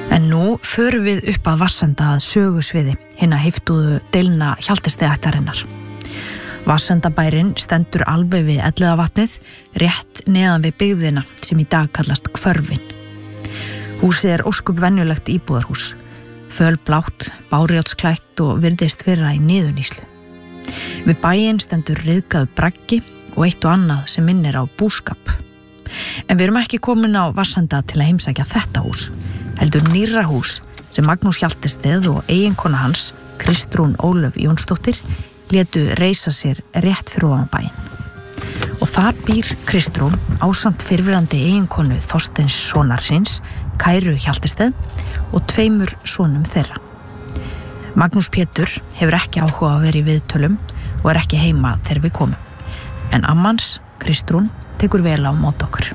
En nú förum við upp að Vatnsenda að sögusviði hinna heiftuðu deilna Hjaltesteættarinnar. Vatnsendabærinn stendur alveg við Elliðavatnið, rétt neðan við byggðina sem í dag kallast Hvörfin. Húsið óskup venjulegt íbúðarhús, fölblátt, bárjátsklætt og virðist vera í niðurníslu. Við bæinn stendur ryðgaður braggi og eitt og annað sem minnir á búskap. En við erum ekki komin á Vatnsenda til að heimsækja þetta hús, heldur nýrra hús sem Magnús Hjaltested og eiginkona hans, Kristrún Ólöf Jónsdóttir, létu reisa sér rétt fyrir ofan bæinn. Og þar býr Kristrún ásamt fyrrverandi eiginkonu Þorsteins sonar síns, Kæru Hjaltested, og 2 sonum þeirra. Magnús Pétur hefur ekki áhuga að vera í viðtölum og ekki heima þegar við komum. En ammans, Kristrún, tekur vel á mót okkur.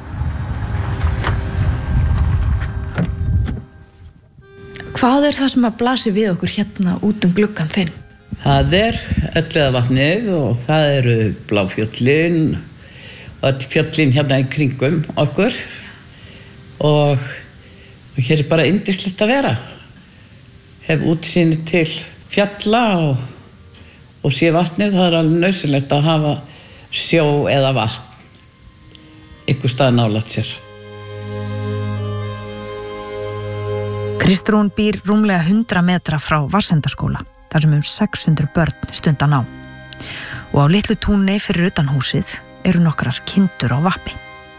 Hvað það sem að blasi við okkur hérna út gluggann þinn? Það Elliðavatnið og það Bláfjöllin og öll fjöllin hérna í kringum okkur og hér bara yndislegt að vera. Hef útsýni til fjalla og sé vatnið, það alveg nauðsynlegt að hafa sjó eða vatn einhver stað nálægt sér. Kristrún býr rúmlega 100 metra frá Vatnsendaskóla, þar sem 600 börn stunda nám. Og á litlu túni fyrir utan húsið eru nokkrar kindur á vappi.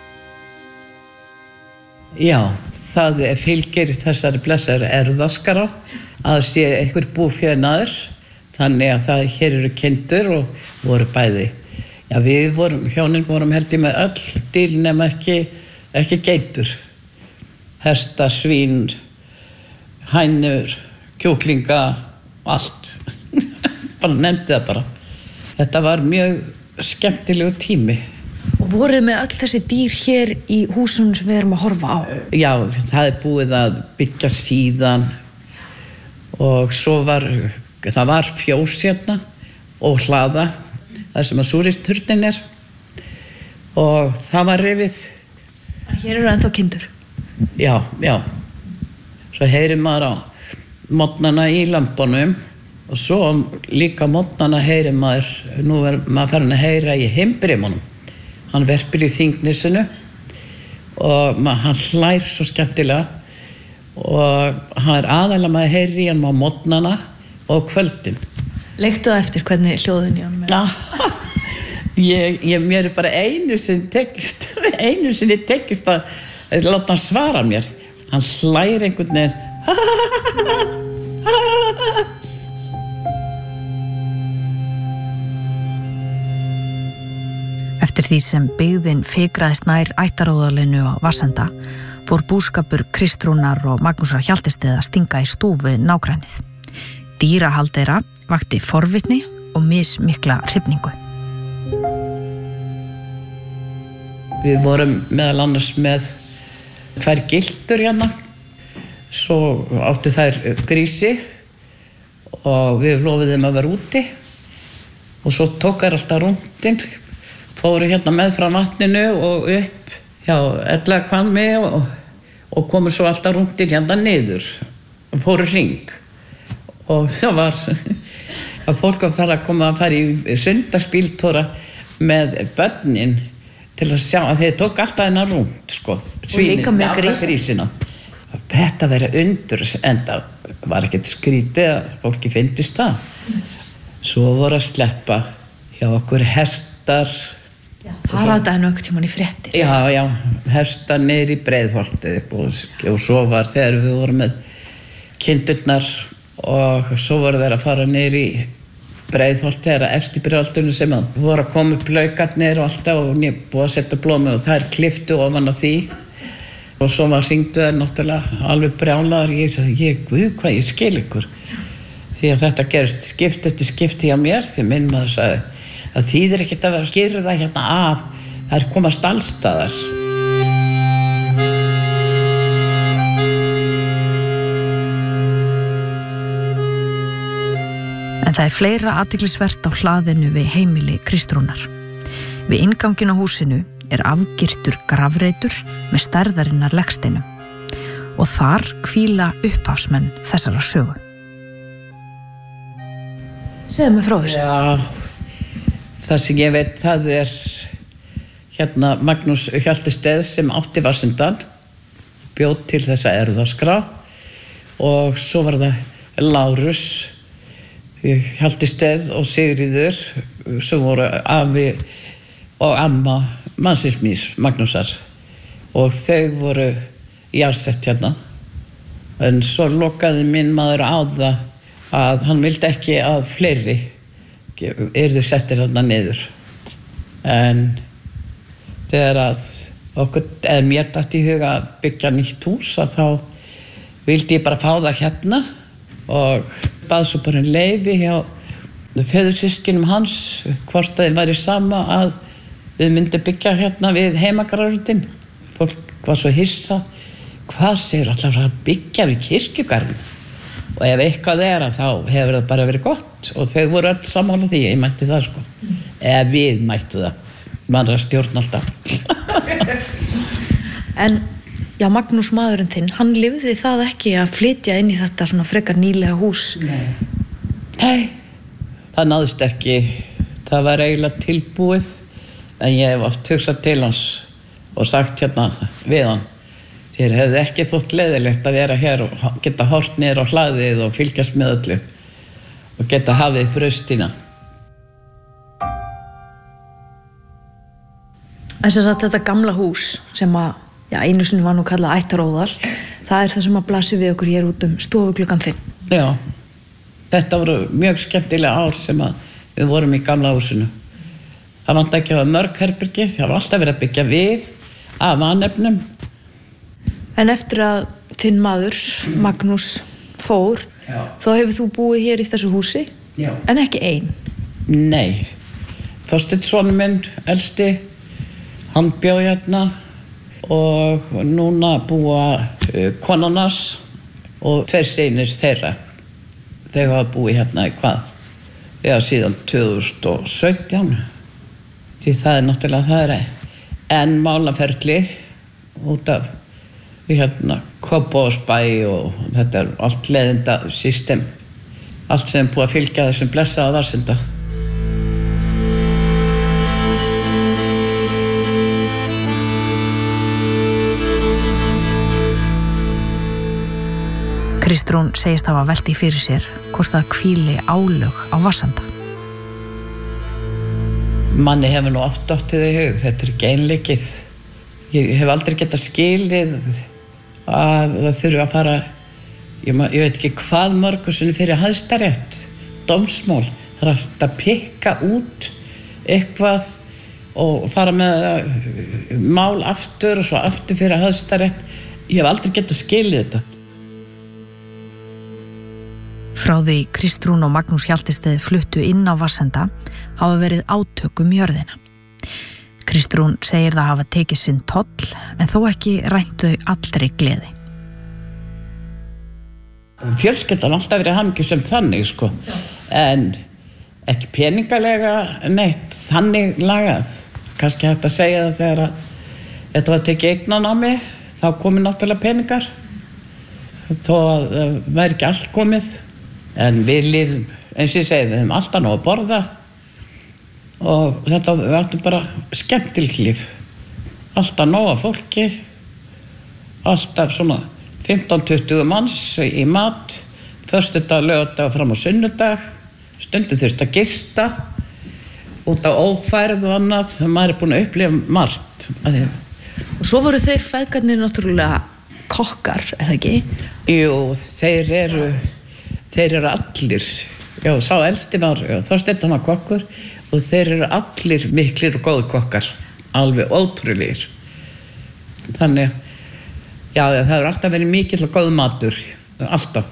Já, það fylgir þessari blessaðri erfðaskrá að sé einhver búfénaður, þannig að hér eru kindur og voru bæði. Já, hjónin vorum held ég með öll dýr nema ekki geitur. Hesta, svín, hænur, kjúklinga, allt. Bara nefndi það bara. Þetta var mjög skemmtilegu tími. Og voruð með öll þessi dýr hér í húsunum sem við erum að horfa á? Já, það búið að byggja síðan og svo það var fjós hérna og hlaða, það sem að súristurnin og það var rifið. Hér eru ennþá kindur? Já. Svo heyrir maður á morgnana í lömbunum og svo líka morgnana heyrir maður, nú maður farin að heyra í himbrimunum. Hann verpir í Þingnesinu og hann hlær svo skemmtilega og hann aðalega maður heyrir í hann á morgnana og kvöldin. Leiktu það eftir hvernig hljóðin í honum? Já, mér bara einu sinni tekist að láta hann svara mér. Hann hlær einhvern veginn. Eftir því sem byggðin fikraðist nær ættaróðalinu á Vatnsenda fór búskapur Kristrúnar og Magnúsar Hjaltested að stinga í stúf við nágrænið. Dýrahald þeirra vakti forvitni og mismikla hrifningu. Við vorum meðal annars með 2 gildur hérna, svo áttu þær grísi og við lofuðum þeim að vera úti og svo tók þær alltaf rúndinn, fóru hérna með frá vatninu og upp hjá Ellahvammi og komu svo alltaf rúndinn hérna niður og fóru hring og það var að fólk að fara í sundarsbíltóra með börnin til að sjá að þeir tók alltaf hennar rúnd, svínin, alltaf grísina. Þetta verið undur, en það var ekkert skrítið að fólki fyndist það. Svo voru að sleppa hjá okkur hestar. Já, það rátaði nú ekkert tímann í fréttir. Já, hestar niður í Breiðholti og svo var þegar við vorum með kindurnar og svo voru þeir að fara niður í Breiðholt þegar efst í Breiðholtinu sem voru að koma upp laukarnir og alltaf og búið að setja blómi og þær klipptu ofan á því og svo hringdu þær náttúrulega alveg brjálaðar. Ég sagði, guð hvað ég skil ykkur því að þetta gerist skipti eftir skipti hjá mér því minn maður sagði að þýðir ekkert að vera að skýra hérna af, þær komast allstaðar. En það fleira athyglisvert á hlaðinu við heimili Kristrúnar. Við innganginn á húsinu afgirtur grafreitur með stærðarinnar legsteinum og þar hvíla upphafsmenn þessara sögu. Segðu mig frá þessu. Já, það sem ég veit, það hérna Magnús Hjaltested sem átti Vatnsenda, bjóð til þessa erfðaskrá og svo var það Lárus Hjaltested og Sigríður sem voru afi og amma mannsins míns, Magnúsar, og þau voru jarðsett hérna. En svo lokaði minn maður á það að hann vildi ekki að fleiri yrðu settir þarna niður. En þegar að okkur, eða mér datt í huga að byggja nýtt hús, að þá vildi ég bara fá það hérna og bað svo bara leyfi hjá föðursystkinum hans hvort að þeim væri sama að við myndum byggja hérna við heimagarðinn. Fólk var svo hissa, hvað segir allar að byggja við kirkjugarðinn? Og ef eitthvað að þá hefur það bara verið gott og þau voru öll sammála því, ég mætti það sko. Eða við mættu það, maður að stjórna alltaf. En já, Magnús maðurinn þinn, hann lifði það ekki að flytja inn í þetta svona frekar nýlega hús? Nei, það náðist ekki. Það var eiginlega tilbúið, en ég hef oft hugsað til hans og sagt hérna við hann: þér hefði ekki þótt leiðilegt að vera hér og geta hort niður á hlaðið og fylgjast með öllu og geta hafið brjóstina. En sem sagt, þetta gamla hús sem að, já, einu sinni var nú kallað ættaróðal, það það sem að blasi við okkur hér út stofugluggann þinn. Já, þetta voru mjög skemmtilega ár sem að við vorum í gamla húsinu. Það vant ekki að hafa mörg herbergi, það var alltaf verið að byggja við af vanefnum. En eftir að þinn maður, Magnús, fór, þá hefur þú búið hér í þessu húsi, en ekki ein. Nei, Þorsteinn sonur minn, elsti, hann bjó hérna og núna búa konarnas og 2 synir þeirra. Þau hafa búið hérna í hvað? Já, síðan 2017, því það náttúrulega það enn málaferli út af hérna Kópavogsbæ og þetta allt leiðinda system, allt sem búið að fylgja þessum blessaða Vatnsenda. Kristrún segist hafa velt í fyrir sér hvort það hvíli álög á Vatnsenda. Manni hefur nú oft dottið í hug, þetta ekki einleikið. Ég hef aldrei getað skilið að það þurfi að fara, ég veit ekki hvað mörgum sinni fyrir Hæstarétt, dómsmál, það alltaf að pikka út eitthvað og fara með mál aftur og svo aftur fyrir Hæstarétt. Ég hef aldrei getað skilið þetta. Frá því Kristrún og Magnús Hjaltested fluttu inn á Vatnsenda hafa verið átök jörðina. Kristrún segir það hafa tekið sinn toll, en þó ekki rænt þau allri gleði. Fjölskyldan alltaf verið hamingjusöm þannig sko, en ekki peningalega neitt þannig lagað. Kannski hægt að segja það þegar að þetta var tekið eignanámi, þá komi náttúrulega peningar, þó að það væri ekki allt komið. En við lifum, eins og ég segi, við höfum alltaf nóg að borða og þetta við áttum bara skemmtilegt líf. Alltaf nóg af fólki, alltaf svona 15-20 manns í mat, föstudag, laugardag og fram á sunnudag, stundum þurfti að gista út á ófærð og annað, maður búin að upplifa margt. Og svo voru þeir feðgarnir náttúrulega kokkar, það ekki? Jú, þeir eru allir, já, sá elsti var, Þorsteinn var kokkur og þeir eru allir miklir og góðu kokkar, alveg ótrúlegir. Þannig, já, það hefur alltaf verið mikill og góð matur, alltaf.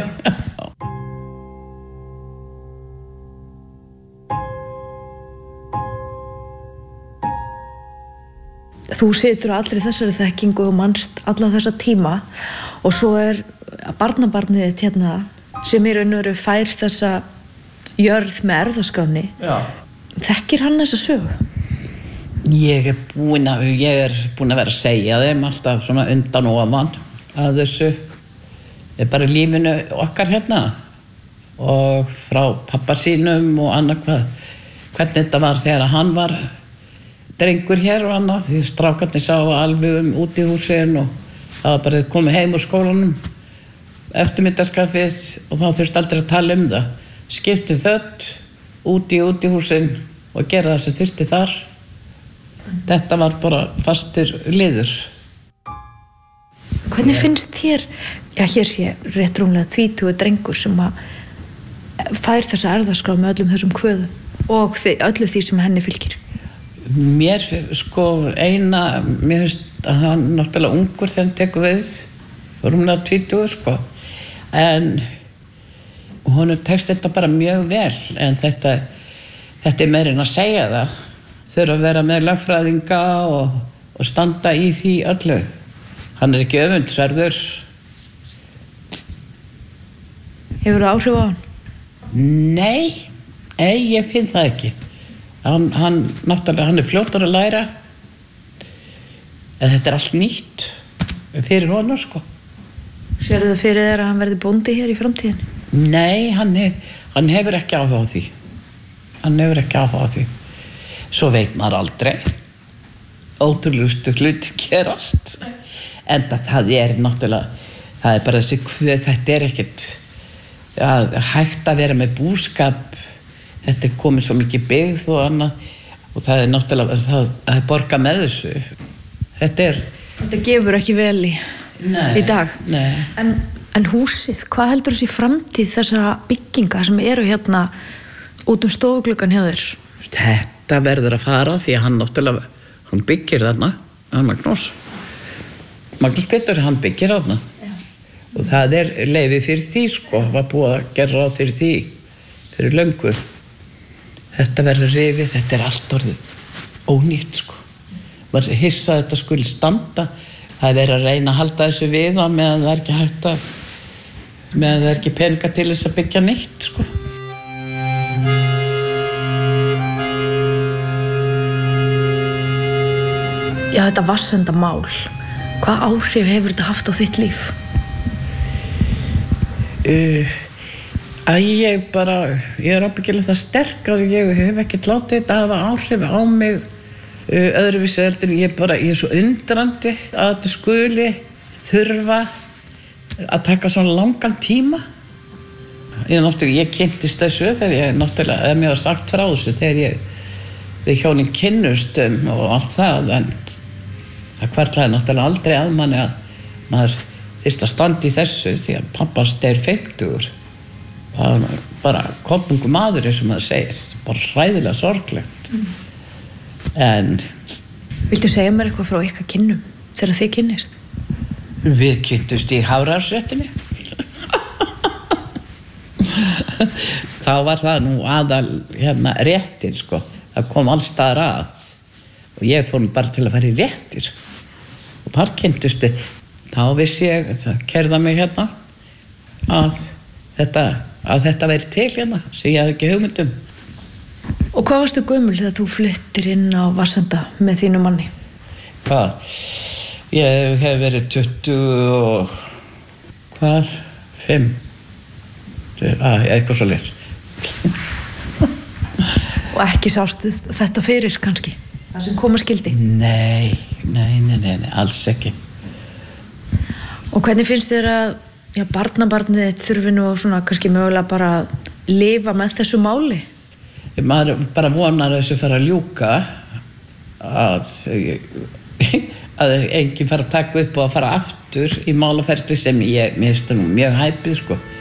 Þú situr á allri þessari þekkingu og manst alla þessa tíma og svo barnabarnið þitt hérna sem í raun og veru fær þessa jörð með erfðaskráni. Já. Þekkir hann þessa sögu? Ég er búin að vera að segja þeim alltaf svona undan og ofan að þessu bara lífinu okkar hérna og frá pappa sínum og annað hvernig þetta var þegar hann var drengur hér og annað því strákarnir sá alveg út í húsin og það var bara komið heim úr skólanum eftirmiddagskaffið og þá þurfti aldrei að tala það skipti föt út í húsin og gera það sem þurfti þar þetta var bara fastur liður. Hvernig finnst þér hér sé rétt rúmlega 20 drengur sem að fær þessa erfðaskrá með öllum þessum kvöðum og öllu því sem henni fylgir? Mér mér finnst að hann náttúrulega ungur þegar hann tekur við rúmlega 20 en honum tekst þetta bara mjög vel en þetta meira en að segja það þurfa að vera með lögfræðinga og standa í því öllu hann ekki öfundsverður. Hefur það áhrif á hann? Nei, ég finn það ekki hann náttúrulega fljótur að læra en þetta allt nýtt fyrir honum Sérðu það fyrir þér að hann verði bóndi hér í framtíðinni? Nei, hann hefur ekki áhuga á því svo veit maður aldrei ótrúlegustu hluti gerast en það náttúrulega það bara þessi þetta ekkert hægt að vera með búskap þetta komið svo mikið byggð og annað og það náttúrulega það borga með þessu þetta gefur ekki vel í dag nei. En húsið, hvað heldur þessi framtíð þessara bygginga sem eru hérna út stofugluggan hjá þér? Þetta verður að fara því að hann náttúrulega hann byggir þarna Magnús Pétur, hann byggir þarna og það leyfi fyrir því var búið að gera ráð fyrir því fyrir löngu þetta verður rifið, þetta allt orðið ónýtt maður hissa að þetta skuli standa það verið að reyna að halda þessu við meðan það ekki hægt að meðan það ekki peninga til þess að byggja nýtt Já, þetta vatnsendamál hvað áhrif hefur þetta haft á þitt líf? Ég ábyggilega það sterk að ég hef ekki látið þetta hafa áhrif á mig öðruvísi heldur ég svo undrandi að þetta skuli þurfa að taka svona langan tíma ég kynntist þessu þegar ég náttúrulega mér var sagt frá þessu þegar við hjónin kynnustum og allt það en það hvarflaði náttúrulega aldrei að manni að maður þyrfti að standa í þessu því að pappans deyr 50 það var bara konungur maður eins og maður segir bara hræðilega sorglegt en Viltu segja mér eitthvað frá ykkar kynnum þegar þið kynnist? Við kynntust í Hafrarsréttinni þá var það nú aðal réttir það kom alls staðar að og ég fór bara til að fara í réttir og þar kynntustu þá vissi ég það keyrða mig að þetta væri til sem ég hafði ekki hugmynd Og hvað varstu gömul þegar þú fluttir inn á Vatnsenda með þínu manni? Hvað? Ég hef verið 20 og 5 eitthvað svo leið Og ekki sástu þetta fyrir kannski? Það sem koma skildi? Nei, alls ekki Og hvernig finnst þér að barnabarnið þitt þurfi nú svona kannski mögulega bara að lifa með þessu máli? Maður bara vonar að þessu fara að ljúka að enginn fara að taka upp og að fara aftur í málaferli sem mér finnst það nú mjög hæpið